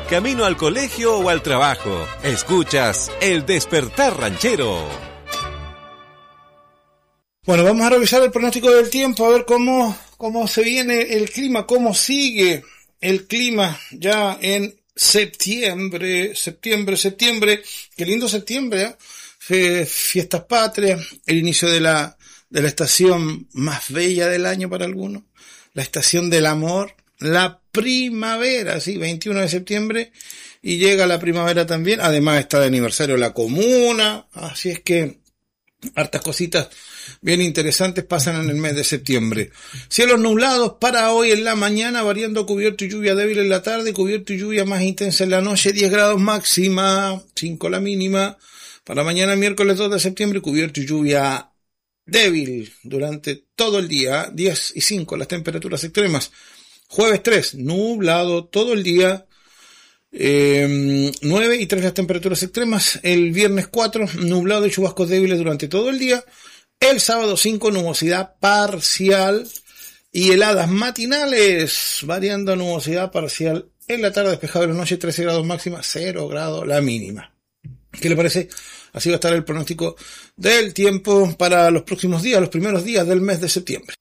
camino al colegio o al trabajo. Escuchas El Despertar Ranchero. Bueno, vamos a revisar el pronóstico del tiempo, a ver cómo se viene el clima, cómo sigue el clima ya en septiembre. Qué lindo septiembre, fiestas patrias, el inicio de la estación más bella del año para algunos, la estación del amor, la primavera, sí, 21 de septiembre, y llega la primavera también. Además está de aniversario la comuna, así es que hartas cositas bien interesantes pasan en el mes de septiembre. Cielos nublados para hoy en la mañana, variando cubierto y lluvia débil en la tarde, cubierto y lluvia más intensa en la noche, 10 grados máxima, 5 la mínima. Para mañana miércoles 2 de septiembre, cubierto y lluvia débil durante todo el día, 10 y 5 las temperaturas extremas. Jueves 3, nublado todo el día, 9 y 3 las temperaturas extremas. El viernes 4, nublado y chubascos débiles durante todo el día. El sábado 5, nubosidad parcial y heladas matinales, variando nubosidad parcial en la tarde, despejado en la noche, 13 grados máxima, 0 grados la mínima. ¿Qué le parece? Así va a estar el pronóstico del tiempo para los próximos días, los primeros días del mes de septiembre.